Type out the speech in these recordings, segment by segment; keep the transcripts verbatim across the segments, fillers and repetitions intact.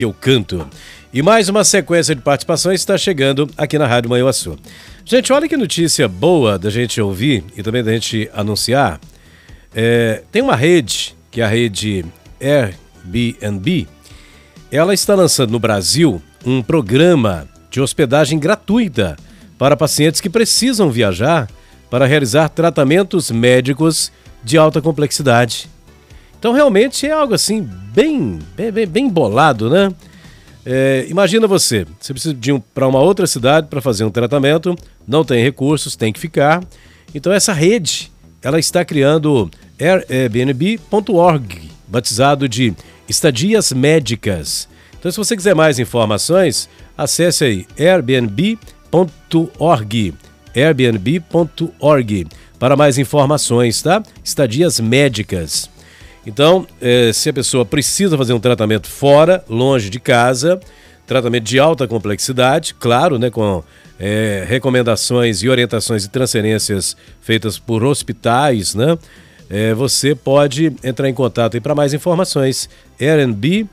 Eu canto. E mais uma sequência de participações está chegando aqui na Rádio Manhuaçu. Gente, olha que notícia boa da gente ouvir e também da gente anunciar. É, tem uma rede, que é a rede Airbnb. Ela está lançando no Brasil um programa de hospedagem gratuita para pacientes que precisam viajar para realizar tratamentos médicos de alta complexidade. Então, realmente é algo assim, bem, bem, bem bolado, né? É, imagina você, você precisa de um, para uma outra cidade para fazer um tratamento, não tem recursos, tem que ficar. Então, essa rede, ela está criando airbnb ponto org, batizado de Estadias Médicas. Então, se você quiser mais informações, acesse aí airbnb ponto org, airbnb ponto org, para mais informações, tá? Estadias Médicas. Então, eh, se a pessoa precisa fazer um tratamento fora, longe de casa, tratamento de alta complexidade, claro, né, com eh, recomendações e orientações e transferências feitas por hospitais, né, eh, você pode entrar em contato para mais informações, airbnb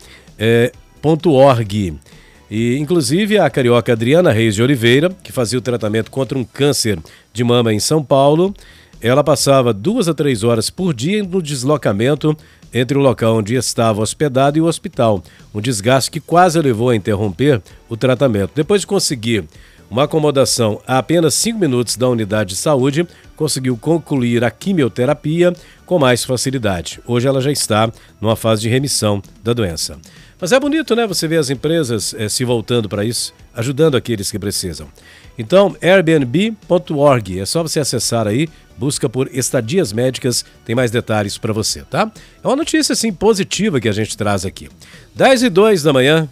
ponto org. E, inclusive, a carioca Adriana Reis de Oliveira, que fazia o tratamento contra um câncer de mama em São Paulo, ela passava duas a três horas por dia no deslocamento entre o local onde estava hospedado e o hospital, um desgaste que quase a levou a interromper o tratamento. Depois de conseguir uma acomodação a apenas cinco minutos da unidade de saúde, conseguiu concluir a quimioterapia com mais facilidade. Hoje ela já está numa fase de remissão da doença. Mas é bonito, né? Você vê as empresas eh, se voltando para isso, ajudando aqueles que precisam. Então, airbnb ponto org, é só você acessar aí, busca por Estadias Médicas, tem mais detalhes para você, tá? É uma notícia, assim, positiva que a gente traz aqui. dez e dois da manhã.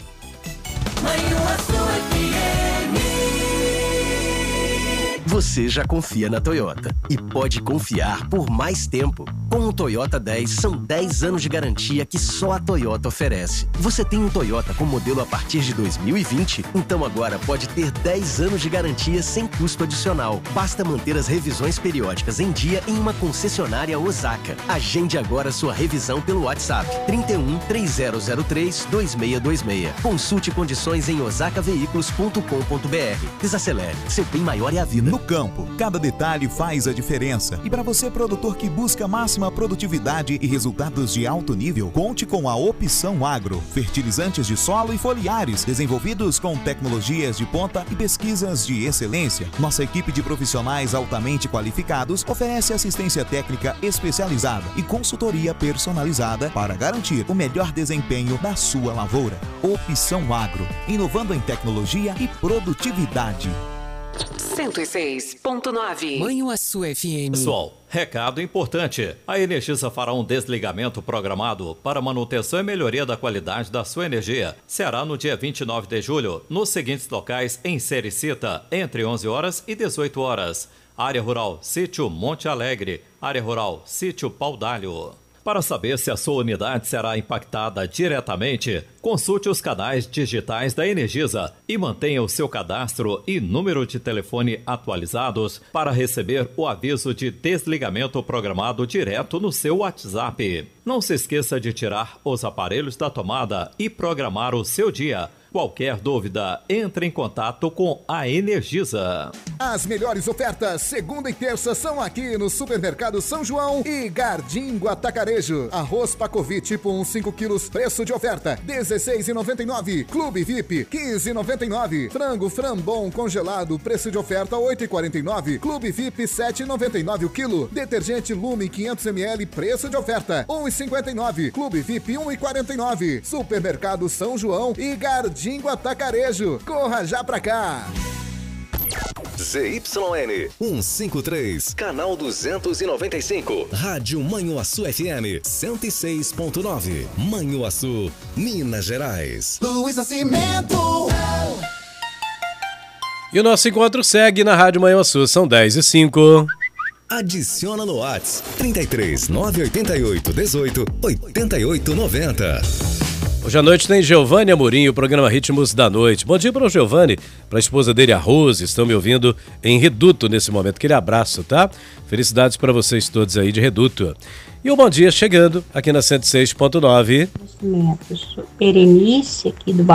Você já confia na Toyota e pode confiar por mais tempo. Com o Toyota dez, são dez anos de garantia que só a Toyota oferece. Você tem um Toyota com modelo a partir de dois mil e vinte? Então agora pode ter dez anos de garantia sem custo adicional. Basta manter as revisões periódicas em dia em uma concessionária Osaka. Agende agora sua revisão pelo WhatsApp trinta e um, três zero zero três, dois seis dois seis. Consulte condições em osaka veículos ponto com ponto br. Desacelere, seu bem maior é a vida. No campo, cada detalhe faz a diferença. E para você, produtor que busca máxima produtividade e resultados de alto nível, conte com a Opção Agro. Fertilizantes de solo e foliares, desenvolvidos com tecnologias de ponta e pesquisas de excelência. Nossa equipe de profissionais altamente qualificados oferece assistência técnica especializada e consultoria personalizada para garantir o melhor desempenho da sua lavoura. Opção Agro, inovando em tecnologia e produtividade. cento e seis ponto nove Manhuaçu F M. Pessoal, recado importante. A Energisa fará um desligamento programado para manutenção e melhoria da qualidade da sua energia. Será no dia vinte e nove de julho, nos seguintes locais em Sericita, entre onze horas e dezoito horas. Área Rural Sítio Monte Alegre, Área Rural Sítio Paudalho. Para saber se a sua unidade será impactada diretamente, consulte os canais digitais da Energisa e mantenha o seu cadastro e número de telefone atualizados para receber o aviso de desligamento programado direto no seu WhatsApp. Não se esqueça de tirar os aparelhos da tomada e programar o seu dia. Qualquer dúvida, entre em contato com a Energisa. As melhores ofertas, segunda e terça, são aqui no Supermercado São João e Gardingo Atacarejo. Arroz Pacovi tipo um, cinco quilos, preço de oferta, dezesseis reais e noventa e nove centavos. Clube V I P, quinze reais e noventa e nove centavos. Frango Frambom congelado, preço de oferta, oito reais e quarenta e nove centavos. Clube V I P, sete reais e noventa e nove centavos o quilo. Detergente Lume, quinhentos mililitros, preço de oferta, um real e cinquenta e nove centavos. Clube V I P, um real e quarenta e nove centavos. Supermercado São João e Gardingo Atacarejo. Corra já pra cá! Z Y N cento e cinquenta e três, canal duzentos e noventa e cinco, Rádio Manhuaçu F M cento e seis ponto nove, Manhuaçu, Minas Gerais. Luiz Nascimento. E o nosso encontro segue na Rádio Manhuaçu, são dez e cinco. Adiciona no WhatsApp trinta e três, nove oito oito, dezoito, oitenta e oito, noventa. Hoje à noite tem Giovanni Amorim, o programa Ritmos da Noite. Bom dia para o Giovanni, para a esposa dele, a Rose, estão me ouvindo em Reduto nesse momento. Aquele abraço, tá? Felicidades para vocês todos aí de Reduto. E o Bom Dia chegando aqui na cento e seis ponto nove. Berenice, aqui do